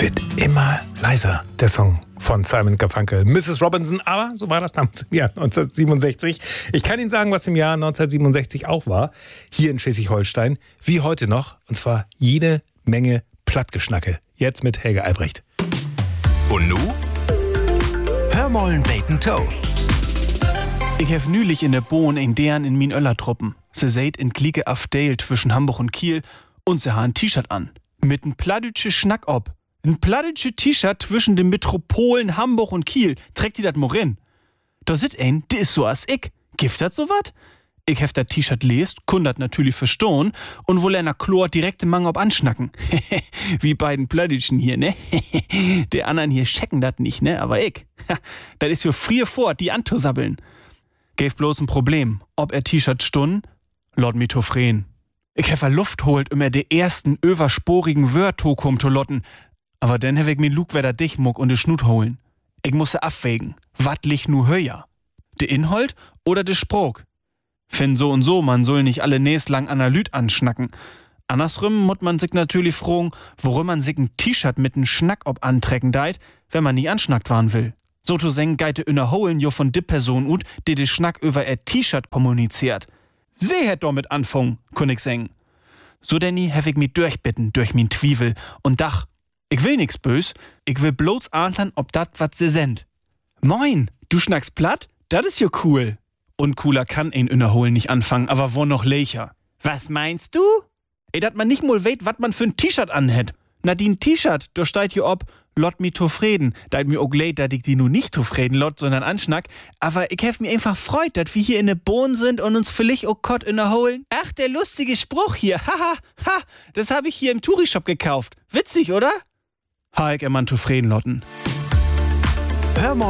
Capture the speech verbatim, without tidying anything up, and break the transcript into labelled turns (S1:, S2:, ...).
S1: wird immer leiser, der Song von Simon Garfunkel. Misses Robinson, aber so war das damals im Jahr neunzehnhundertsiebenundsechzig. Ich kann Ihnen sagen, was im Jahr neunzehnhundertsiebenundsechzig auch war, hier in Schleswig-Holstein, wie heute noch, und zwar jede Menge Plattgeschnacke. Jetzt mit Helge Albrecht.
S2: Und nu? Hör mollen Bacon Toe.
S3: Ich hef nülich in der Bohn in deren in min Öller truppen. Se seid in Glieke Afdale zwischen Hamburg und Kiel und se ha ein T-Shirt an. Mit n plattdütsche Schnack ob. N plattdütsche T-Shirt zwischen den Metropolen Hamburg und Kiel. Trägt die dat Morin. Da sit ein, die is so as ich. Gift dat so wat? Ich hef dat T-Shirt lest, kun dat natürlich verstohn und wohl einer Chlor direkt im Mang ob anschnacken. Wie beiden Plattdütschen hier, ne? Der anderen hier checken dat nicht, ne? Aber ich. Dat is jo frier fort, die anzusabbeln. Gäf bloß ein Problem, ob er T-Shirt stun, laut Mithofren. Ich hef a Luft holt, um er de ersten översporigen Wörto kum to lotten, aber dann hef ich mir Lugwerder Dichmuck und de Schnut holen. Ich musse abwägen, wat lich nu höher? De Inhalt oder de Sprog? Fin so und so, man soll nicht alle näs lang Analyt anschnacken. Andersrum mut man sich natürlich fragen, worum man sich ein T-Shirt mit n Schnack ob antrecken deit, wenn man nie anschnackt waren will. So zu seng geite innerholen jo von de Person ut, die de Schnack über er T-Shirt kommuniziert. Sie hätt damit anfangen, kun ich seng. So denn hef ich mi durchbitten, durch min Twivel und dach, ich will nix bös, ich will bloß ahntern, ob dat wat se send. Moin, du schnackst platt? Dat is jo cool. Und cooler kann ein innerholen nicht anfangen, aber wo noch lecher. Was meinst du? Ey, dat man nicht mal weht, wat man für n T-Shirt anhätt. Na, die n T-Shirt, da steht hier ob, lot mi zufrieden. Da mir auch leid, dat ich die nu nicht zufrieden lot, sondern anschnack. Aber ich hef mir einfach freut, dat wir hier in ne Bohn sind und uns vielleicht auch Kott innerholen. Ach, der lustige Spruch hier. Haha, ha, das hab ich hier im Touri-Shop gekauft. Witzig, oder? Ha, ich immer zufrieden lotten.
S2: Hör mal